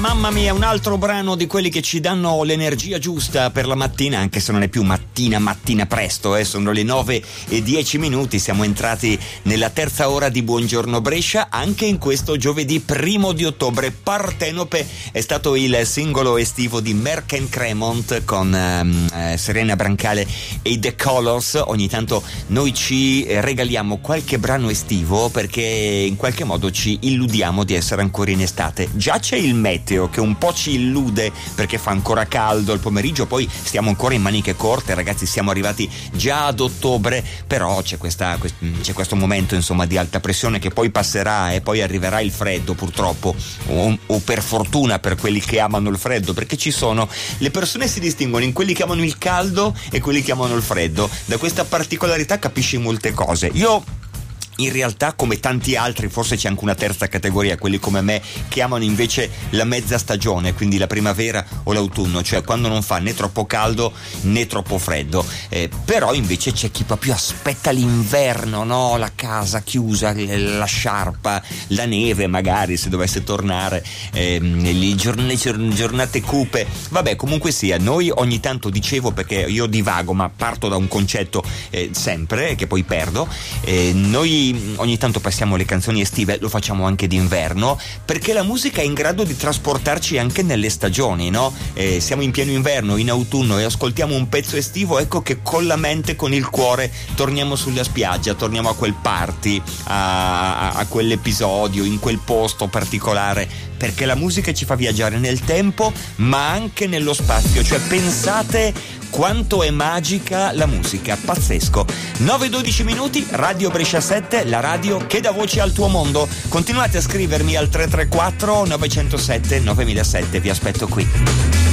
Mamma mia, un altro brano di quelli che ci danno l'energia giusta per la mattina, anche se non è più mattina presto, sono le 9:10, siamo entrati nella terza ora di Buongiorno Brescia, anche in questo giovedì 1 di ottobre. Partenope è stato il singolo estivo di Merck & Cremont con Serena Brancale e The Colors. Ogni tanto noi ci regaliamo qualche brano estivo perché in qualche modo ci illudiamo di essere ancora in estate. Già c'è il meteo che un po' ci illude perché fa ancora caldo il pomeriggio, poi stiamo ancora in maniche corte, ragazzi, siamo arrivati già ad ottobre, però c'è questo momento insomma di alta pressione che poi passerà e poi arriverà il freddo, purtroppo, o per fortuna per quelli che amano il freddo, perché le persone si distinguono in quelli che amano il caldo e quelli che amano il freddo. Da questa particolarità capisci molte cose. Io in realtà, come tanti altri, forse c'è anche una terza categoria, quelli come me che amano invece la mezza stagione, quindi la primavera o l'autunno, cioè quando non fa né troppo caldo né troppo freddo, però invece c'è chi proprio aspetta l'inverno, no? La casa chiusa, la sciarpa, la neve magari se dovesse tornare, le giornate cupe. Vabbè, comunque sia, noi ogni tanto, dicevo, perché io divago ma parto da un concetto sempre che poi perdo, noi ogni tanto passiamo le canzoni estive, lo facciamo anche d'inverno, perché la musica è in grado di trasportarci anche nelle stagioni, no? Siamo in pieno inverno, in autunno, e ascoltiamo un pezzo estivo, ecco che con la mente, con il cuore torniamo sulla spiaggia, torniamo a quel party, a quell'episodio, in quel posto particolare, perché la musica ci fa viaggiare nel tempo ma anche nello spazio. Cioè, pensate quanto è magica la musica, pazzesco. 9:12, Radio Brescia 7, la radio che dà voce al tuo mondo. Continuate a scrivermi al 334 907 9007, vi aspetto qui.